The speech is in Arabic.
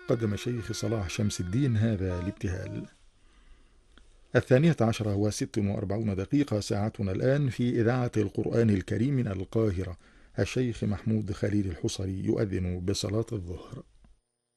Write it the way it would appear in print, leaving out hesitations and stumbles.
قدم شيخ صلاح شمس الدين هذا الابتهال. 12:10 و46 ساعتنا الآن في إذاعة القرآن الكريم من القاهرة. الشيخ محمود خليل الحصري يؤذن بصلاة الظهر.